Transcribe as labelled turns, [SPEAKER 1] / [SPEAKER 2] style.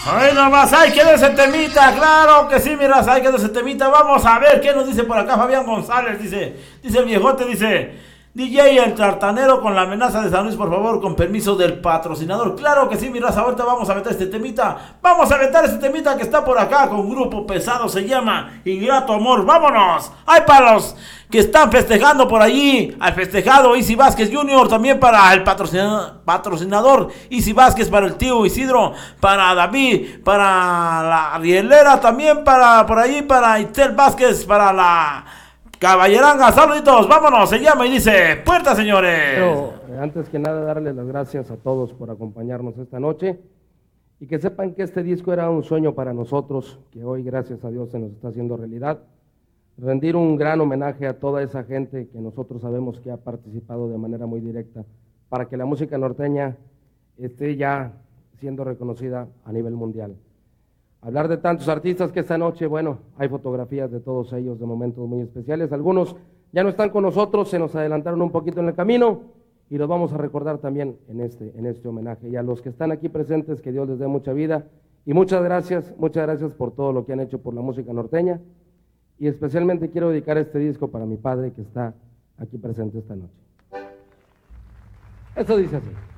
[SPEAKER 1] Ay, nomás, hay que de ese temita, claro que sí, mi raza, hay que de ese temita. Vamos a ver qué nos dice por acá Fabián González, dice el viejote, DJ el tartanero con la amenaza de San Luis, por favor, con permiso del patrocinador. Claro que sí, mi raza, ahorita vamos a meter este temita. Vamos a meter este temita que está por acá con Grupo Pesado, se llama Ingrato Amor. ¡Vámonos! ¡Hay para los que están festejando por allí! Al festejado Easy Vázquez Jr., también para el patrocinador Easy Vázquez, para el tío Isidro, para David, para la Rielera, también para por allí, para Itzel Vázquez, para la Caballeranga. Saluditos, vámonos, se llama y dice, puerta, señores.
[SPEAKER 2] Pero antes que nada darles las gracias a todos por acompañarnos esta noche y que sepan que este disco era un sueño para nosotros, que hoy gracias a Dios se nos está haciendo realidad. Rendir un gran homenaje a toda esa gente que nosotros sabemos que ha participado de manera muy directa para que la música norteña esté ya siendo reconocida a nivel mundial. Hablar de tantos artistas que esta noche, bueno, hay fotografías de todos ellos de momentos muy especiales. Algunos ya no están con nosotros, se nos adelantaron un poquito en el camino y los vamos a recordar también en este homenaje. Y a los que están aquí presentes, que Dios les dé mucha vida. Y muchas gracias por todo lo que han hecho por la música norteña. Y especialmente quiero dedicar este disco para mi padre que está aquí presente esta noche. Eso dice así.